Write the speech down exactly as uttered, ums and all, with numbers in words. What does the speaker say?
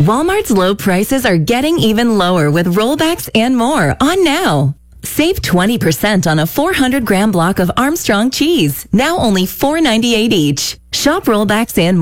Walmart's low prices are getting even lower with rollbacks and more on now. Save twenty percent on a four hundred gram block of Armstrong cheese, now only four ninety-eight each. Shop rollbacks and more.